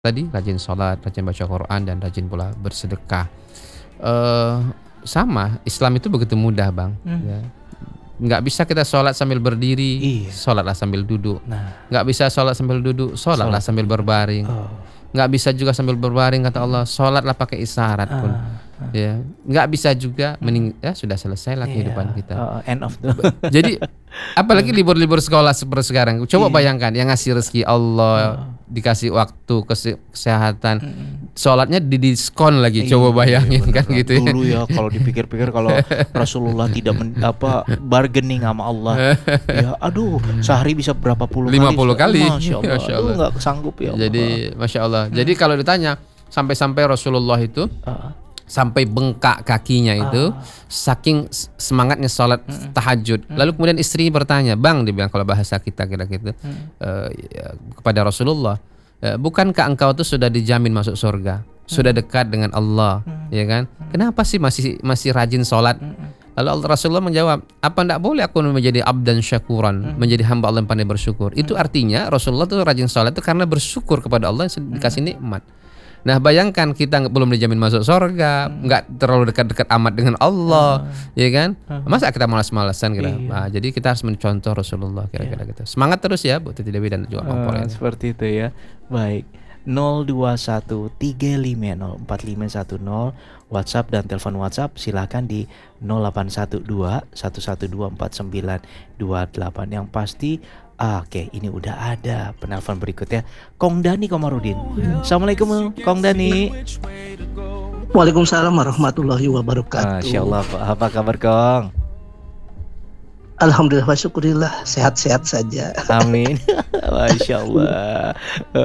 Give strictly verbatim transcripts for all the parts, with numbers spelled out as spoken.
tadi rajin sholat, rajin baca Quran, dan rajin pula bersedekah. Uh, sama, Islam itu begitu mudah, Bang. Hmm. Ya. Nggak bisa kita sholat sambil berdiri, iya. Sholatlah sambil duduk. Nah. Nggak bisa sholat sambil duduk, sholatlah sholat. sambil berbaring. Oh. Nggak bisa juga sambil berbaring, kata Allah, sholatlah pakai isyarat pun. Ah. Ya, nggak bisa juga mening ya sudah selesai lah kehidupan yeah. kita. Uh, end of the Jadi apalagi libur-libur sekolah seperti sekarang. Coba yeah. bayangkan yang ngasih rezeki Allah, uh. dikasih waktu, kesehatan, mm. sholatnya didiskon lagi. Iya, coba bayangin iya, kan gitu ya. Dulu ya kalau dipikir-pikir kalau Rasulullah tidak men, apa bargaining sama Allah. Ya aduh, sehari bisa berapa puluh lima puluh kali. Masya Allah. Masya Allah. Aduh, gak sanggup ya Allah. Jadi Masya Allah. Hmm. Jadi kalau ditanya sampai-sampai Rasulullah itu uh. sampai bengkak kakinya itu, ah. saking semangatnya sholat mm. tahajud. Mm. Lalu kemudian istri bertanya, Bang, dia bilang kalau bahasa kita kira-kira mm. uh, ya, kepada Rasulullah, uh, bukankah engkau tuh sudah dijamin masuk surga, mm. sudah dekat dengan Allah, mm. ya kan? Mm. Kenapa sih masih masih rajin sholat? Mm. Lalu Rasulullah menjawab, apa enggak boleh aku menjadi abdan syakuran, mm. menjadi hamba Allah yang pandai bersyukur? Mm. Itu artinya Rasulullah tuh rajin sholat itu karena bersyukur kepada Allah yang dikasih nikmat. Nah bayangkan kita belum dijamin masuk surga, hmm. nggak terlalu dekat-dekat amat dengan Allah, hmm. ya kan? Hmm. Masa kita malas-malasan kira? Iya. Nah, jadi kita harus mencontoh Rasulullah kira-kira iya. gitu. Semangat terus ya Bu Titi Dewi dan juga Bang Pol. Uh, seperti itu ya. Baik. nol dua satu tiga lima nol empat lima satu nol WhatsApp dan telepon WhatsApp silakan di nol delapan satu dua satu satu dua empat sembilan dua delapan. Yang pasti ah, oke, ini udah ada penelpon berikutnya. Kong Dani Komarudin. Assalamualaikum Kong Dani. Waalaikumsalam warahmatullahi wabarakatuh. Masya Allah, apa kabar Kong? Alhamdulillah wa syukurillah, sehat-sehat saja. Amin. Masya Allah.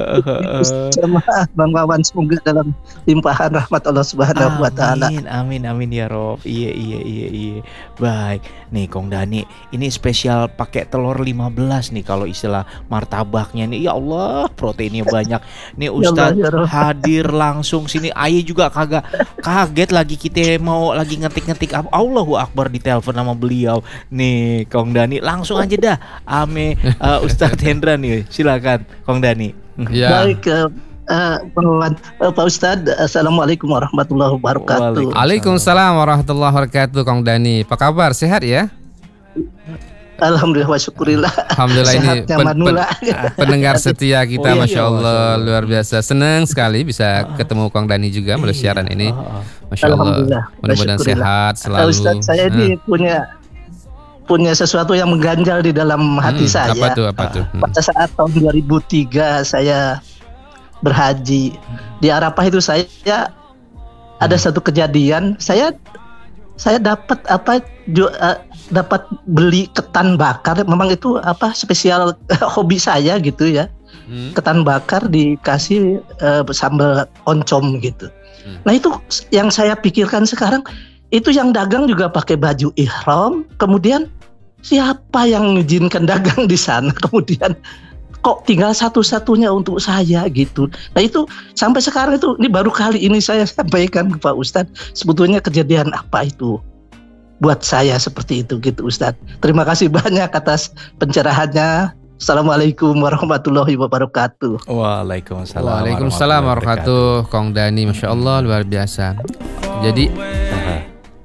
Jemaah Bang Wawan semoga dalam limpahan rahmat Allah Subhanahu wa taala. Amin, amin, amin ya Rob. Iya, iya, iya, iya. Baik. Nih Kong Dani, ini spesial pakai telur lima belas nih kalau istilah martabaknya nih. Ya Allah, proteinnya banyak. Nih Ustadz ya Allah, ya hadir langsung sini. Aye juga kagak kaget lagi kita mau lagi ngetik-ngetik apa. Allahu Akbar di telepon sama beliau. Nih Kong Dani langsung aja dah ame uh, Ustadz Hendra nih, silakan Kong Dani. Ya. Baik uh, uh, Pak Ustadz, assalamualaikum warahmatullahi wabarakatuh. Waalaikumsalam warahmatullahi wabarakatuh. Kong Dani, apa kabar? Sehat ya? Alhamdulillah wa syukurillah. Alhamdulillah ini pen, pen, pendengar setia kita, oh, Masya Allah, luar biasa. Senang sekali bisa ketemu Kong Dani juga melalui siaran ini. Masya Allah, mudah-mudahan sehat selalu. Ustadz, saya ini hmm. punya punya sesuatu yang mengganjal di dalam hati hmm, saya. Apa tuh, apa tuh? Hmm. Pada saat tahun dua ribu tiga saya berhaji di Arafah itu, saya hmm. ada satu kejadian, saya saya dapat apa ju, uh, dapat beli ketan bakar. Memang itu apa spesial hobi saya gitu ya. Hmm. Ketan bakar dikasih uh, sambal oncom gitu. Hmm. Nah itu yang saya pikirkan sekarang, itu yang dagang juga pakai baju ihram, kemudian siapa yang mengizinkan dagang di sana, kemudian kok tinggal satu-satunya untuk saya gitu. Nah itu sampai sekarang itu ini baru kali ini saya sampaikan ke Pak Ustadz, sebetulnya kejadian apa itu buat saya seperti itu gitu Ustadz. Terima kasih banyak atas pencerahannya. Assalamualaikum warahmatullahi wabarakatuh. Waalaikumsalam. Waalaikumsalam warahmatullahi wabarakatuh. Kong Dani, Masya Allah, luar biasa. Jadi uh-huh.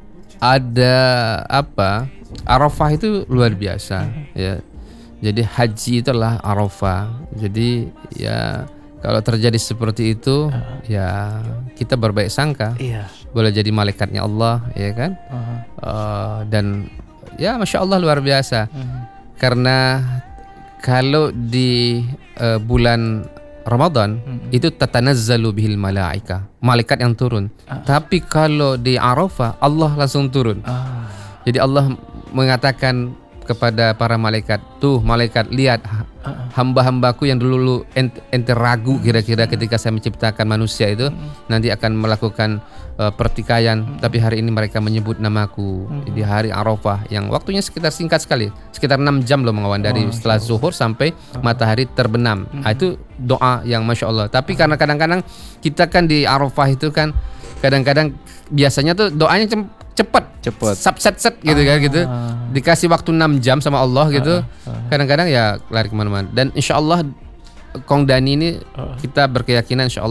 ada apa? Arafah itu luar biasa, ya. Jadi haji itulah Arafah. Jadi ya kalau terjadi seperti itu, uh-huh. ya kita berbaik sangka. Iya. Boleh jadi malaikatnya Allah, ya kan? Uh-huh. Uh, dan ya Masya Allah luar biasa. Uh-huh. Karena kalau di uh, bulan Ramadan mm-hmm. itu tatanazzalu bihil malaika, malaikat yang turun. Ah. Tapi kalau di Arafah Allah langsung turun. Ah. Jadi Allah mengatakan kepada para malaikat, tuh malaikat lihat ah. hamba-hambaku yang dulu ente, ente ragu kira-kira mm-hmm. ketika saya menciptakan manusia itu mm-hmm. nanti akan melakukan uh, pertikaian, mm-hmm. tapi hari ini mereka menyebut namaku mm-hmm. di hari Arafah yang waktunya sekitar singkat sekali, sekitar enam jam loh mengawan dari oh, setelah zuhur sampai oh. matahari terbenam. Mm-hmm. Nah, itu doa yang Masya Allah. Tapi karena kadang-kadang kita kan di Arafah itu kan kadang-kadang biasanya tuh doanya cepat, cepat, set-set gitu ah. kan gitu. Dikasih waktu enam jam sama Allah gitu. Ah, ah, ah. Kadang-kadang ya lari kemana-mana. Dan insya Allah Kong Dani ini Uh. kita berkeyakinan insya